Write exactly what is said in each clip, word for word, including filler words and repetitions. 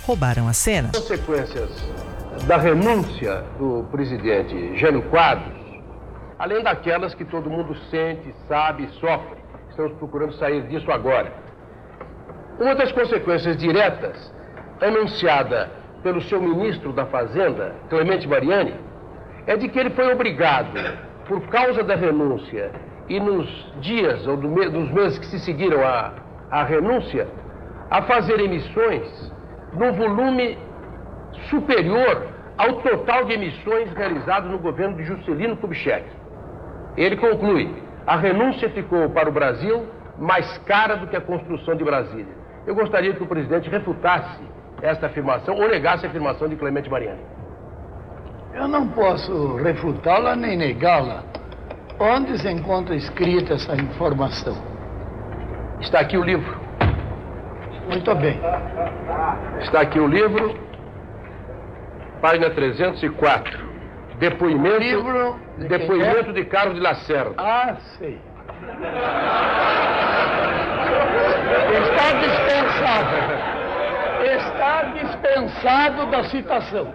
roubaram a cena. Consequências da renúncia do presidente Jânio Quadros, além daquelas que todo mundo sente, sabe e sofre. Estamos procurando sair disso agora. Uma das consequências diretas, anunciada pelo seu ministro da Fazenda, Clemente Mariani, é de que ele foi obrigado, por causa da renúncia e nos dias ou do me- nos meses que se seguiram à, à renúncia, a fazer emissões num volume superior ao total de emissões realizadas no governo de Juscelino Kubitschek. Ele conclui: a renúncia ficou para o Brasil mais cara do que a construção de Brasília. Eu gostaria que o presidente refutasse esta afirmação ou negasse a afirmação de Clemente Mariani. Eu não posso refutá-la nem negá-la. Onde se encontra escrita essa informação? Está aqui o livro. Muito bem. Está aqui o livro, página trezentos e quatro. Depoimento, Livro de depoimento de Carlos de Lacerda. Ah, sei. Está dispensado. Está dispensado da citação.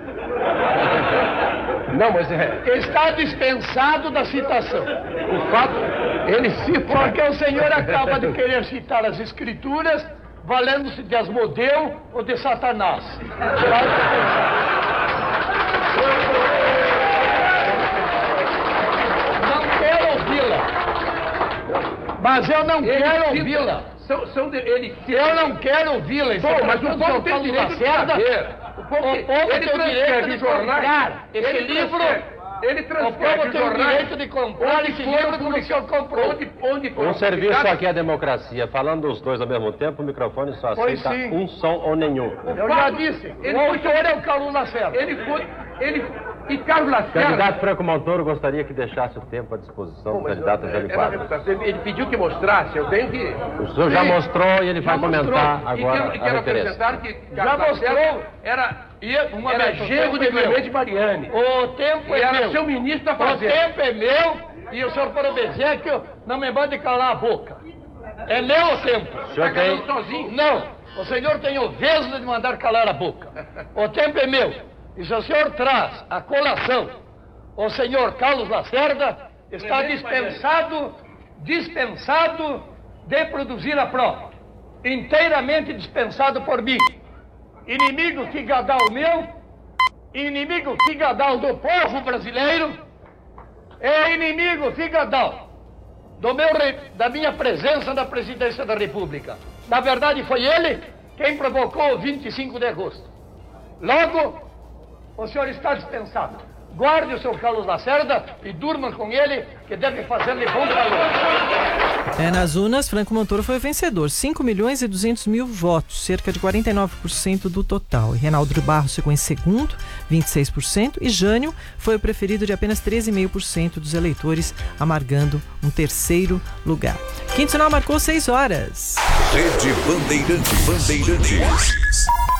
Não, mas é... Está dispensado da citação. O fato, ele cita... Porque o senhor acaba de querer citar as escrituras valendo-se de Asmodeu ou de Satanás. Não quero ouvi-la. Mas eu não Ele quero cita- ouvi-la. São, são de, ele Eu não quero ouvi-la. Isso Bom, é mas o tratando povo do tem Carlos direito de Lacerda. saber. O O povo, povo ele tem o direito transcreve de os jornais. comprar esse ele livro. transcreve- Ele O transcreve povo os tem o jornais. direito de comprar onde esse foram livro como o senhor comprou. Onde, onde foram Um serviço publicados. aqui é democracia. Falando os dois ao mesmo tempo, o microfone só Pois aceita sim. um som ou nenhum. Eu já disse. Ele O foi- autor é o Carlos Lacerda. Ele foi... Ele, e Carlos Lacerda... Candidato Franco Montoro gostaria que deixasse o tempo à disposição Bom, do mas candidato eu- Jânio é- é Quadros. uma reputação. Ele pediu que mostrasse, eu tenho que... O senhor já Sim. mostrou e ele vai Já comentar mostrou. agora E quero, a quero referência. apresentar que Já Carlos mostrou. Lacerda era, E uma era vez, o genro tempo de é meu. Clemente Mariani. O tempo E é era meu. seu ministro da O Fazenda. tempo é meu e o senhor Porobezekio não me mande calar a boca. É meu o tempo. O senhor Tá tem... calando sozinho. Não, o senhor tem o vesgo de mandar calar a boca. O tempo é meu. E se o senhor traz a colação o senhor Carlos Lacerda, está dispensado, dispensado de produzir a prova. Inteiramente dispensado por mim. Inimigo figadal meu, inimigo figadal do povo brasileiro, é inimigo figadal do meu, re- da minha presença na presidência da República. Na verdade, foi ele quem provocou o vinte e cinco de agosto. Logo, o senhor está dispensado. Guarde o senhor Carlos Lacerda e durma com ele, que deve fazer-lhe bom calor. É, nas urnas, Franco Montoro foi o vencedor, cinco milhões e duzentos mil votos, cerca de quarenta e nove por cento do total. E Reinaldo de Barros ficou em segundo, vinte e seis por cento, e Jânio foi o preferido de apenas treze vírgula cinco por cento dos eleitores, amargando um terceiro lugar. Quinto sinal marcou seis horas. Rede Bandeirante Bandeirantes.